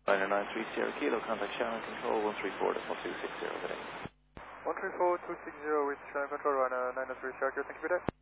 Liner 93 Sierra Kilo, contact Shannon Control 134.260 today. 134.260 with Shannon Control, Liner 93 Sierra Kilo, thank you for that.